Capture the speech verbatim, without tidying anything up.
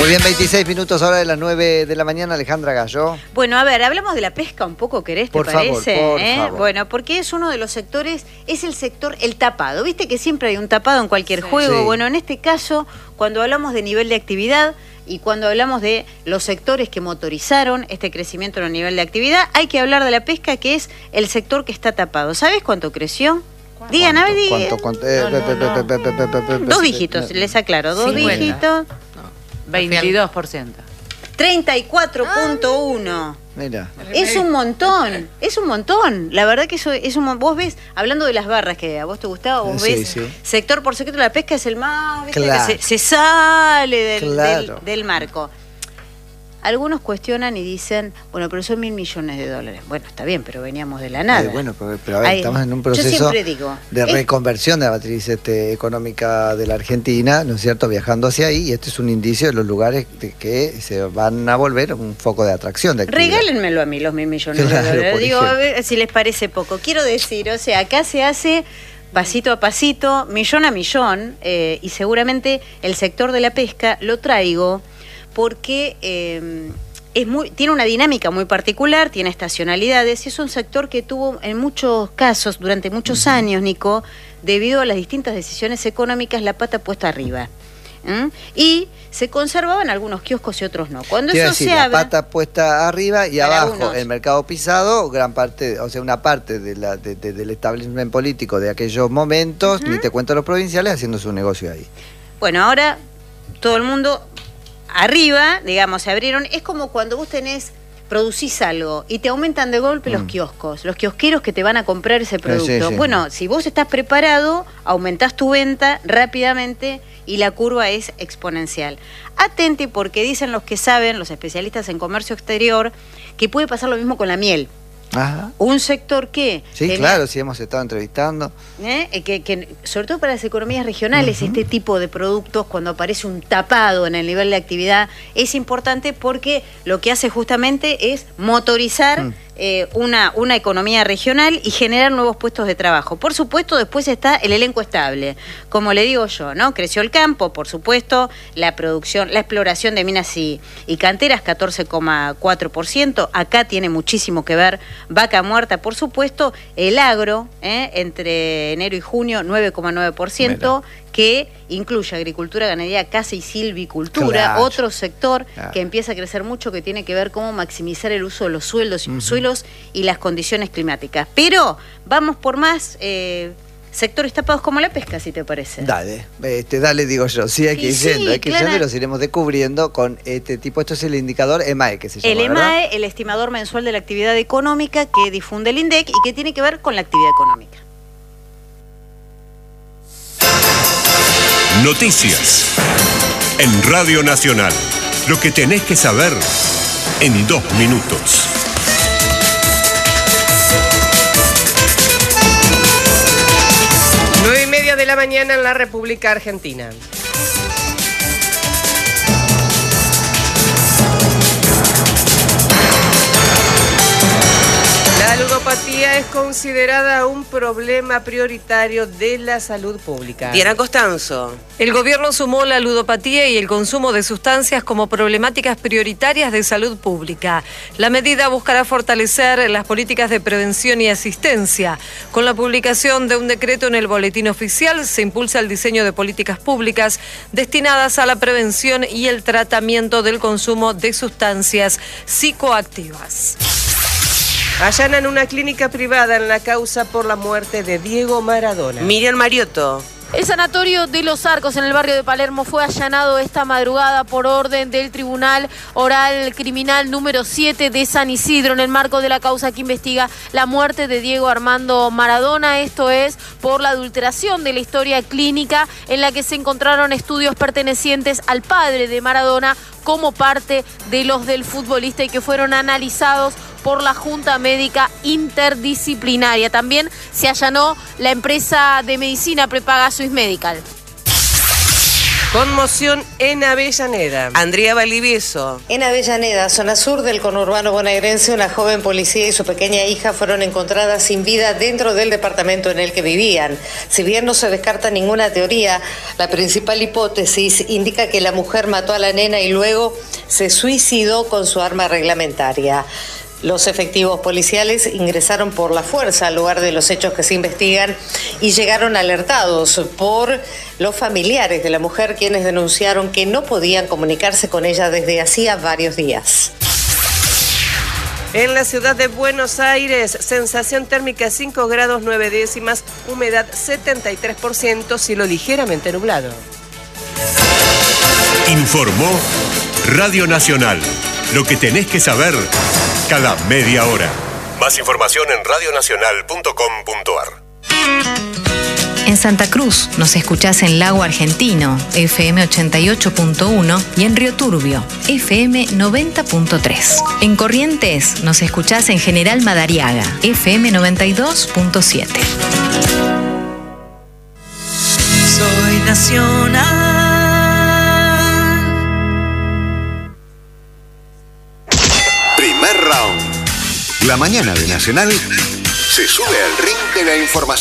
Muy bien, veintiséis minutos ahora de las nueve de la mañana, Alejandra Gallo. Bueno, a ver, hablamos de la pesca un poco, ¿querés? ¿Te por parece? Favor, por ¿Eh? favor. Bueno, porque es uno de los sectores, es el sector, el tapado. ¿Viste que siempre hay un tapado en cualquier sí. juego? Sí. Bueno, en este caso, cuando hablamos de nivel de actividad y cuando hablamos de los sectores que motorizaron este crecimiento en el nivel de actividad, hay que hablar de la pesca, que es el sector que está tapado. ¿Sabés cuánto creció? Digan, a ver, digan. ¿Cuánto? ¿Cuánto? Eh, No, no, pe- pe- no. pe- pe- pe- pe- pe- pe- Dos pe- dígitos, les aclaro, dos cincuenta. dígitos. veintidós por ciento. treinta y cuatro punto uno. Mira. Es un montón, es un montón. La verdad que eso es un mon- vos ves, hablando de las barras que a vos te gustaba, vos Sí, ves, sí. sector por sector, la pesca es el más, ¿viste? Claro. Que se, se sale del, Claro. del, del marco. Algunos cuestionan y dicen, bueno, pero son mil millones de dólares. Bueno, está bien, pero veníamos de la nada. Eh, bueno, pero, pero a ver, Ahí- estamos en un yo proceso siempre digo, de es- reconversión de la matriz este, económica de la Argentina, ¿no es cierto? Viajando hacia ahí, y este es un indicio de los lugares de que se van a volver un foco de atracción de actividad. Regálenmelo a mí los mil millones Claro, de dólares. por Digo, a ejemplo. ver si les parece poco. Quiero decir, o sea, acá se hace pasito a pasito, millón a millón, eh, y seguramente el sector de la pesca lo traigo porque eh, es muy, tiene una dinámica muy particular, tiene estacionalidades, y es un sector que tuvo en muchos casos, durante muchos uh-huh. años, Nico, debido a las distintas decisiones económicas, la pata puesta arriba. ¿Mm? Y se conservaban algunos kioscos y otros no. Cuando Quiero eso decir, se la habla, pata puesta arriba y Para abajo unos. el mercado pisado, gran parte, o sea, una parte de la, de, de, del establishment político de aquellos momentos, Uh-huh. ni te cuento los provinciales, haciendo su negocio ahí. bueno, ahora todo el mundo arriba, digamos, se abrieron. Es como cuando vos tenés, producís algo y te aumentan de golpe mm. los kioscos, los kiosqueros que te van a comprar ese producto. Sí, sí. Bueno, si vos estás preparado, aumentás tu venta rápidamente y la curva es exponencial. Atente, porque dicen los que saben, los especialistas en comercio exterior, que puede pasar lo mismo con la miel. Ajá. Un sector que... Sí, tenía, claro, sí hemos estado entrevistando. ¿eh? que, que sobre todo para las economías regionales, Uh-huh. este tipo de productos, cuando aparece un tapado en el nivel de actividad, es importante porque lo que hace justamente es motorizar uh-huh. eh, una, una economía regional y generar nuevos puestos de trabajo. Por supuesto, después está el elenco estable. Como le digo yo, ¿no? Creció el campo, por supuesto, la producción, la exploración de minas y, y canteras, catorce coma cuatro por ciento. Acá tiene muchísimo que ver vaca muerta, por supuesto, el agro, ¿eh? entre enero y junio, nueve coma nueve por ciento, que incluye agricultura, ganadería, caza y silvicultura, Claro. otro sector Claro. que empieza a crecer mucho, que tiene que ver cómo maximizar el uso de los sueldos, Uh-huh. suelos y las condiciones climáticas. Pero vamos por más eh, sectores tapados como la pesca, si te parece. Dale, este, dale digo yo, sí hay que Y ir sí, yendo, hay que ir Clara. yendo y los iremos descubriendo con este tipo. Esto es el indicador E M A E que se llama, El E M ¿verdad? A E, el estimador mensual de la actividad económica que difunde el INDEC y que tiene que ver con la actividad económica. Noticias en Radio Nacional. Lo que tenés que saber en dos minutos. Nueve y media de la mañana en la República Argentina. La ludopatía es considerada un problema prioritario de la salud pública. Diana Costanzo. El gobierno sumó la ludopatía y el consumo de sustancias como problemáticas prioritarias de salud pública. La medida buscará fortalecer las políticas de prevención y asistencia. Con la publicación de un decreto en el Boletín Oficial se impulsa el diseño de políticas públicas destinadas a la prevención y el tratamiento del consumo de sustancias psicoactivas. Allanan una clínica privada en la causa por la muerte de Diego Maradona. Miriam Mariotto. El sanatorio de Los Arcos en el barrio de Palermo fue allanado esta madrugada por orden del Tribunal Oral Criminal número siete de San Isidro en el marco de la causa que investiga la muerte de Diego Armando Maradona. Esto es por la adulteración de la historia clínica en la que se encontraron estudios pertenecientes al padre de Maradona como parte de los del futbolista y que fueron analizados por la Junta Médica Interdisciplinaria. También se allanó la empresa de medicina prepaga Swiss Medical. Conmoción en Avellaneda. Andrea Valdivieso. En Avellaneda, zona sur del conurbano bonaerense, una joven policía y su pequeña hija fueron encontradas sin vida dentro del departamento en el que vivían. Si bien no se descarta ninguna teoría, la principal hipótesis indica que la mujer mató a la nena y luego se suicidó con su arma reglamentaria. Los efectivos policiales ingresaron por la fuerza al lugar de los hechos que se investigan y llegaron alertados por los familiares de la mujer, quienes denunciaron que no podían comunicarse con ella desde hacía varios días. En la ciudad de Buenos Aires, sensación térmica cinco grados nueve décimas, humedad setenta y tres por ciento, cielo ligeramente nublado. Informó Radio Nacional. Lo que tenés que saber cada media hora. Más información en radionacional punto com punto ar. En Santa Cruz nos escuchás en Lago Argentino, F M ochenta y ocho punto uno, y en Río Turbio, F M noventa punto tres. En Corrientes nos escuchás en General Madariaga, F M noventa y dos punto siete. Soy nacional. Primer round. La mañana de Nacional se sube al ring de la información.